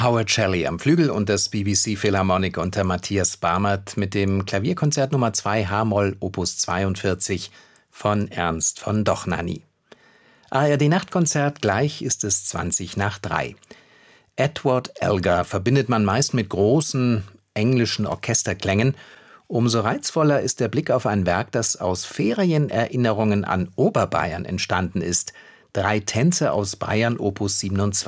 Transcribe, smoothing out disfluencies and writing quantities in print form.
Howard Shelley am Flügel und das BBC Philharmonic unter Matthias Bamert mit dem Klavierkonzert Nummer 2 h-Moll Opus 42 von Ernst von Dohnanyi. ARD Nachtkonzert, gleich ist es 2:20. Edward Elgar verbindet man meist mit großen englischen Orchesterklängen. Umso reizvoller ist der Blick auf ein Werk, das aus Ferienerinnerungen an Oberbayern entstanden ist. 3 Tänze aus Bayern Opus 27.